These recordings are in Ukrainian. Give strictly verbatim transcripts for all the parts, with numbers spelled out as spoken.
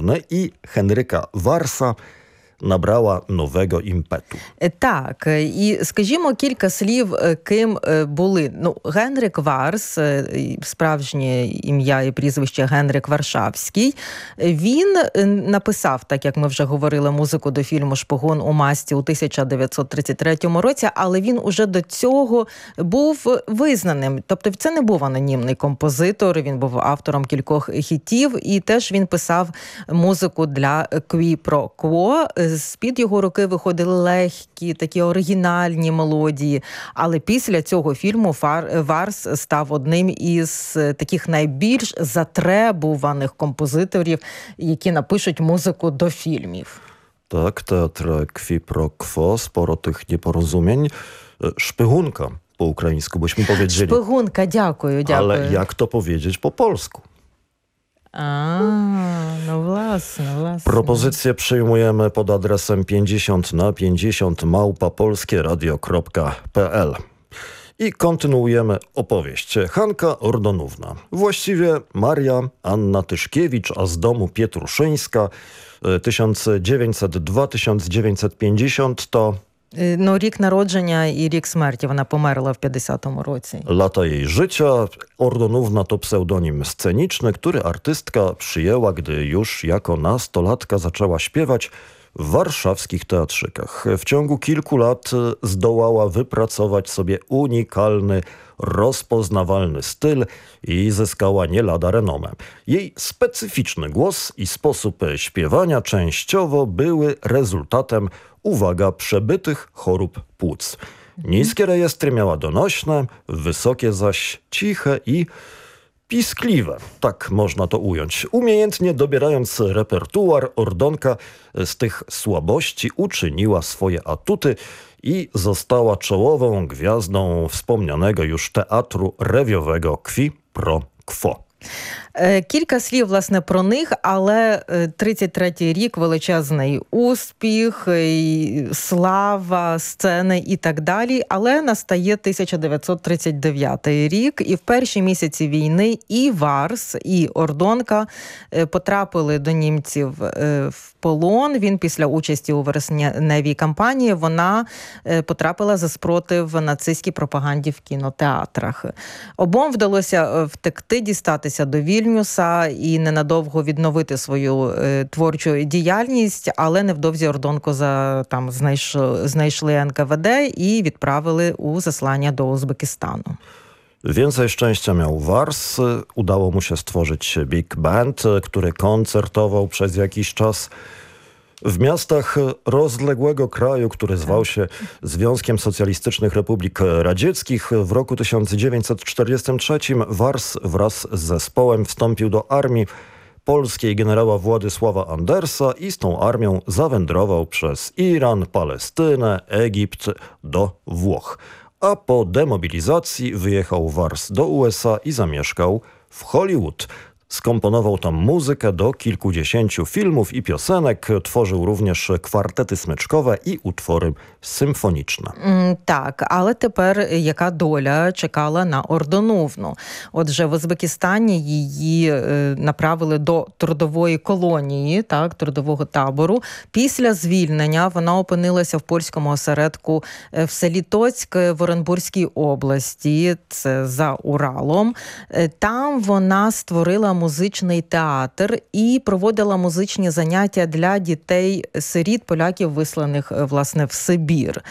Ordonówny i Henryka Warsa набрала нового імпету. Так, і скажімо кілька слів, ким були. Ну, Генрик Варс, справжнє ім'я і прізвище Генрик Варшавський, він написав, так як ми вже говорили, музику до фільму «Шпигун у масці» у тисяча дев'ятсот тридцять третьому році, але він уже до цього був визнаним. Тобто це не був анонімний композитор, він був автором кількох хітів, і теж він писав музику для «Qui pro quo». З-під його руки виходили легкі, такі оригінальні мелодії. Але після цього фільму Варс став одним із таких найбільш затребуваних композиторів, які напишуть музику до фільмів. Так, театр «Qui pro quo», sporo tych nieporozumień. Szpygunka po ukraińsku, byśmy powiedzieli. Szpygunka, дякую, дякую. Ale jak to powiedzieć po polsku? A, no własne, własne. Propozycje przyjmujemy pod adresem pięćdziesiąt na pięćdziesiąt małpa polskieradio kropka p l. I kontynuujemy opowieść. Hanka Ordonówna. Właściwie Maria Anna Tyszkiewicz, a z domu Pietruszyńska, tysiąc dziewięćset dwa do tysiąc dziewięćset pięćdziesiąt to... Ну, рік народження і рік смерті. Вона померла в п'ятдесятому році. Lata jej życia. Ordonówna to pseudonim sceniczny, który artystka przyjęła, gdy już jako nastolatka zaczęła śpiewać w warszawskich teatrzykach. W ciągu kilku lat zdołała wypracować sobie unikalny, rozpoznawalny styl i zyskała nie lada renomę. Jej specyficzny głos i sposób śpiewania częściowo były rezultatem, uwaga, przebytych chorób płuc. Niskie rejestry miała donośne, wysokie zaś ciche i piskliwe. Tak można to ująć. Umiejętnie dobierając repertuar, Ordonka z tych słabości uczyniła swoje atuty i została czołową gwiazdą wspomnianego już teatru rewiowego Qui pro quo. Кілька слів, власне, про них, але тридцять третій рік – величезний успіх, слава, сцени і так далі. Але настає тисяча дев'ятсот тридцять дев'ятий рік, і в перші місяці війни і Варс, і Ордонка потрапили до німців в полон. Він після участі у вересневій кампанії, вона потрапила за спротив нацистській пропаганді в кінотеатрах. Обом вдалося втекти, дістатися до Вільнюса і ненадовго відновити свою е, творчу діяльність, але невдовзі Ордонку за, там, знайшли, знайшли ен ка ве де і відправили у заслання до Узбекистану. Więcej szczęścia miał Wars. Udało mu się stworzyć big band, który koncertował przez jakiś czas w miastach rozległego kraju, który zwał się Związkiem Socjalistycznych Republik Radzieckich. W roku tysiąc dziewięćset czterdziestym trzecim Wars wraz z zespołem wstąpił do armii polskiej generała Władysława Andersa i z tą armią zawędrował przez Iran, Palestynę, Egipt do Włoch. A po demobilizacji wyjechał Wars do u es a i zamieszkał w Hollywood. Skomponował tam muzykę do kilkudziesięciu filmów i piosenek, tworzył również kwartety smyczkowe і utwory симфонічне. Так, але тепер яка доля чекала на Ордонувну? Отже, в Узбекистані її направили до трудової колонії, так, трудового табору. Після звільнення вона опинилася в польському осередку в селі Тоцьк в Оренбурзькій області, це за Уралом. Там вона створила музичний театр і проводила музичні заняття для дітей-сиріт, поляків, висланих, власне, в Сибір.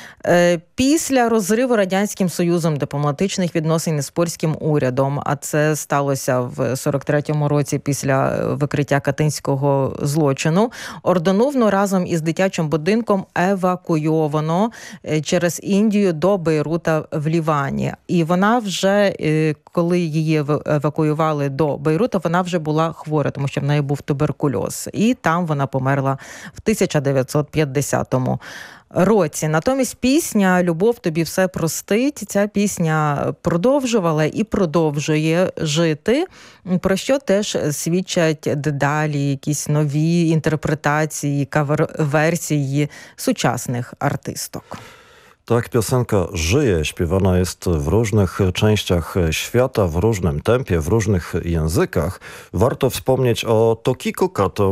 Після розриву Радянським Союзом дипломатичних відносин із польським урядом, а це сталося в сорок третьому році після викриття катинського злочину, Ордонувну разом із дитячим будинком евакуйовано через Індію до Бейрута в Лівані. І вона вже, коли її евакуювали до Бейрута, вона вже була хвора, тому що в неї був туберкульоз. І там вона померла в тисяча дев'ятсот п'ятдесятому році. Натомість пісня «Любов тобі все простить», ця пісня продовжувала і продовжує жити, про що теж свідчать дедалі якісь нові інтерпретації, кавер-версії сучасних артисток. Tak, piosenka żyje, śpiewana jest w różnych częściach świata, w różnym tempie, w różnych językach. Warto wspomnieć o Tokiko Kato,